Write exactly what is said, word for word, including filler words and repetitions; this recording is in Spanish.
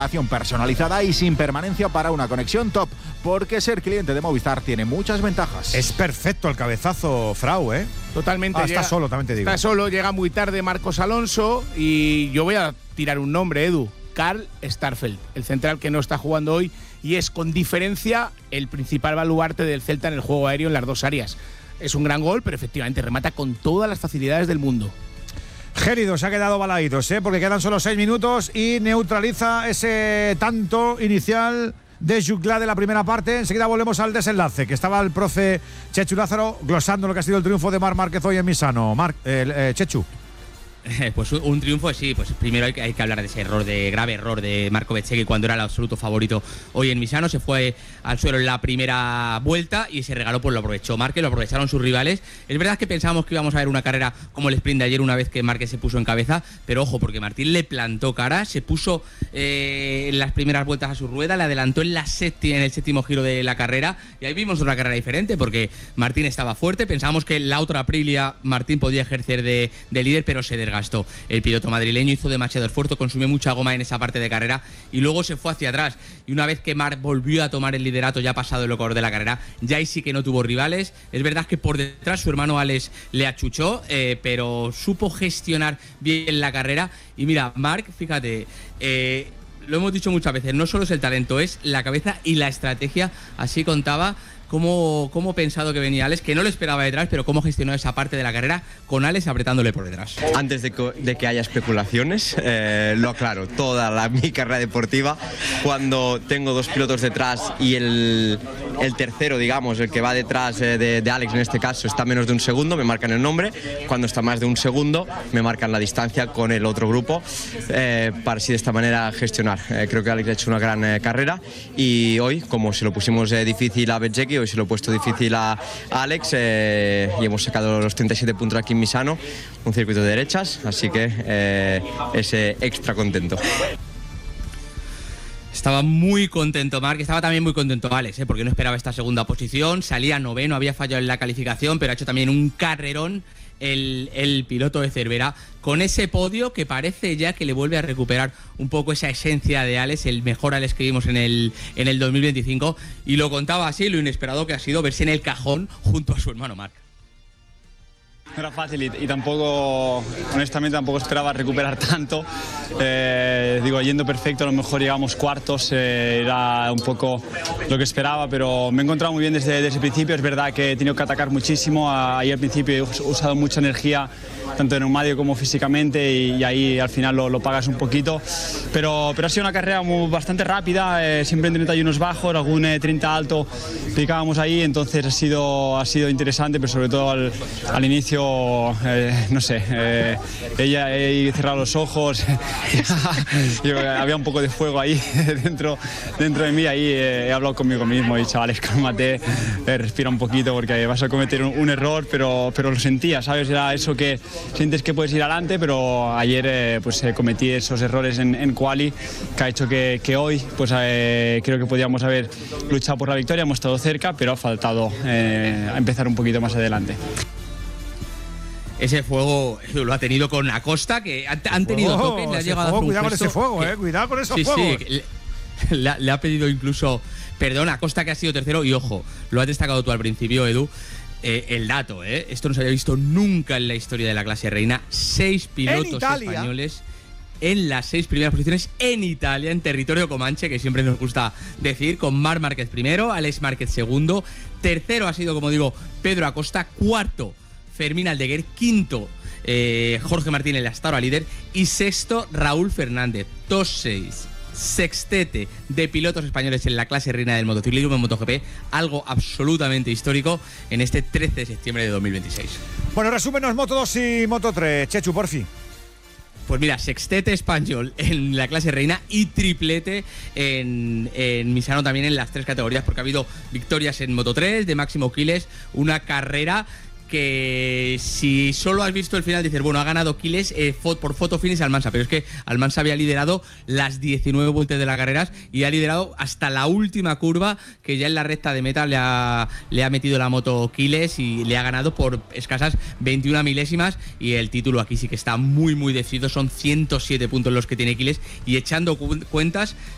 personalizada y sin permanencia para una conexión top, porque ser cliente de Movistar tiene muchas ventajas. Es perfecto el cabezazo, Frau, ¿eh? Totalmente. Ah, llega, está solo, también te digo. Está solo, llega muy tarde Marcos Alonso y yo voy a tirar un nombre, Edu. Karl Starfelt, el central que no está jugando hoy y es con diferencia el principal baluarte del Celta en el juego aéreo en las dos áreas. Es un gran gol, pero efectivamente remata con todas las facilidades del mundo. Gérido se ha quedado baladitos, ¿eh? Porque quedan solo seis minutos y neutraliza ese tanto inicial de Juclá de la primera parte. Enseguida volvemos al desenlace, que estaba el profe Chechu Lázaro glosando lo que ha sido el triunfo de Marc Márquez hoy en Misano. Marc, eh, eh, Chechu. Pues un triunfo, sí, pues primero hay que, hay que hablar de ese error, de grave error de Marco Bezzecchi cuando era el absoluto favorito hoy en Misano. Se fue al suelo en la primera vuelta y ese regalo pues lo aprovechó Márquez, lo aprovecharon sus rivales. Es verdad que pensábamos que íbamos a ver una carrera como el sprint de ayer una vez que Márquez se puso en cabeza, pero ojo, porque Martín le plantó cara, se puso eh, en las primeras vueltas a su rueda, le adelantó en, la séptima, en el séptimo giro de la carrera y ahí vimos una carrera diferente porque Martín estaba fuerte. Pensábamos que en la otra Aprilia Martín podía ejercer de, de líder, pero se desgastó. El piloto madrileño hizo demasiado esfuerzo, consumió mucha goma en esa parte de carrera y luego se fue hacia atrás. Y una vez que Marc volvió a tomar el liderato ya pasado el ecuador de la carrera, ya ahí sí que no tuvo rivales. Es verdad que por detrás su hermano Alex le achuchó, eh, pero supo gestionar bien la carrera. Y mira, Marc, fíjate, eh, lo hemos dicho muchas veces, no solo es el talento, es la cabeza y la estrategia. Así contaba cómo, cómo pensado que venía Alex, que no lo esperaba detrás, pero cómo gestionó esa parte de la carrera con Alex apretándole por detrás. Antes de que, de que haya especulaciones, eh, lo aclaro, toda la, mi carrera deportiva, cuando tengo dos pilotos detrás y el, el tercero, digamos, el que va detrás eh, de, de Alex en este caso, está a menos de un segundo, me marcan el nombre. Cuando está más de un segundo, me marcan la distancia con el otro grupo, eh, para así de esta manera gestionar. Eh, creo que Alex ha hecho una gran eh, carrera y hoy, como se lo pusimos eh, difícil a Bezzecchi, hoy se lo he puesto difícil a, a Alex eh, y hemos sacado los treinta y siete puntos aquí en Misano, un circuito de derechas, así que eh, ese extra contento. Estaba muy contento Marc, estaba también muy contento Alex, ¿eh? Porque no esperaba esta segunda posición, salía noveno, había fallado en la calificación, pero ha hecho también un carrerón el, el piloto de Cervera, con ese podio que parece ya que le vuelve a recuperar un poco esa esencia de Alex, el mejor Alex que vimos en el, en el dos mil veinticinco, y lo contaba así, lo inesperado que ha sido verse en el cajón junto a su hermano Marc. No era fácil y, y tampoco, honestamente, tampoco esperaba recuperar tanto. Eh, digo, yendo perfecto, a lo mejor llegamos cuartos, eh, era un poco lo que esperaba, pero me he encontrado muy bien desde, desde el principio. Es verdad que he tenido que atacar muchísimo. Ahí al principio he usado mucha energía, tanto en neumático como físicamente, y, y ahí al final lo, lo pagas un poquito. Pero, pero ha sido una carrera muy, bastante rápida, eh, siempre en treinta y uno bajos, algún eh, treinta alto picábamos ahí, entonces ha sido, ha sido interesante, pero sobre todo al, al inicio. Eh, no sé, eh, ella he cerrado los ojos, había un poco de fuego ahí dentro, dentro de mí, ahí eh, he hablado conmigo mismo, he dicho, Alex, cálmate, eh, respira un poquito porque vas a cometer un, un error, pero, pero lo sentía, ¿sabes? Era eso que sientes que puedes ir adelante, pero ayer eh, pues eh, cometí esos errores en, en quali que ha hecho que, que hoy pues eh, creo que podíamos haber luchado por la victoria, hemos estado cerca, pero ha faltado eh, empezar un poquito más adelante. Ese fuego lo ha tenido con Acosta, que han, han tenido fuego, toques, le ha ese llegado fuego, a hacer un cuidado gesto con ese fuego, que, eh, cuidado con esos sí, fuegos. Sí, le, le, le ha pedido incluso perdón a Acosta, que ha sido tercero, y ojo, lo has destacado tú al principio, Edu, eh, el dato, eh, esto no se había visto nunca en la historia de la clase reina, seis pilotos españoles en las seis primeras posiciones en Italia, en territorio comanche, que siempre nos gusta decir, con Marc Márquez primero, Alex Márquez segundo, tercero ha sido, como digo, Pedro Acosta, cuarto Fermín Aldeguer, quinto eh, Jorge Martínez Lastaro, líder, y sexto Raúl Fernández. Top seis, sextete de pilotos españoles en la clase reina del motociclismo en MotoGP, algo absolutamente histórico en este trece de septiembre de dos mil veintiséis. Bueno, resúmenos Moto dos y Moto tres, Chechu, por fin. Pues mira, sextete español en la clase reina y triplete en, en Misano también en las tres categorías, porque ha habido victorias en Moto tres de Máximo Quiles, una carrera que si solo has visto el final dices, bueno, ha ganado Quiles eh, por foto finish Almansa, pero es que Almansa había liderado las diecinueve vueltas de las carreras y ha liderado hasta la última curva, que ya en la recta de meta le ha, le ha metido la moto Quiles y le ha ganado por escasas veintiuna milésimas, y el título aquí sí que está muy muy decidido, son ciento siete puntos los que tiene Quiles, y echando cu- cuentas